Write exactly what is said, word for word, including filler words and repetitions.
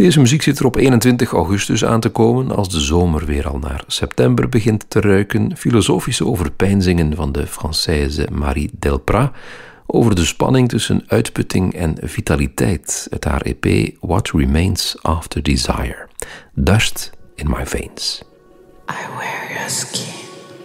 Deze muziek zit er op eenentwintig augustus aan te komen, als de zomer weer al naar september begint te ruiken. Filosofische overpeinzingen van de Française Marie Delprat over de spanning tussen uitputting en vitaliteit uit haar E P What Remains After Desire. Dust in My Veins. I wear your skin.